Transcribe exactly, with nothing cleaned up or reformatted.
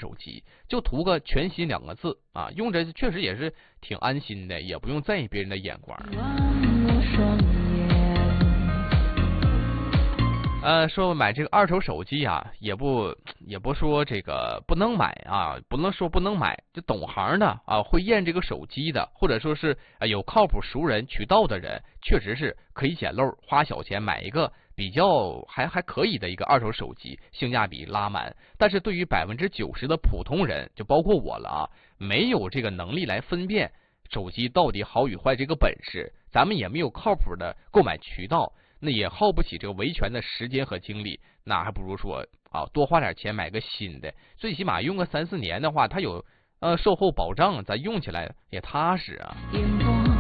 手机，就图个全新两个字啊，用着确实也是挺安心的，也不用在意别人的眼光。呃，说买这个二手手机啊，也不也不说这个不能买啊，不能说不能买，就懂行的啊，会验这个手机的，或者说是呃有靠谱熟人渠道的人，确实是可以捡漏，花小钱买一个比较还还可以的一个二手手机，性价比拉满。但是对于百分之九十的普通人，就包括我了啊，没有这个能力来分辨手机到底好与坏这个本事，咱们也没有靠谱的购买渠道。那也耗不起这个维权的时间和精力，那还不如说啊，多花点钱买个新的，最起码用个三四年的话，它有呃售后保障，咱用起来也踏实啊。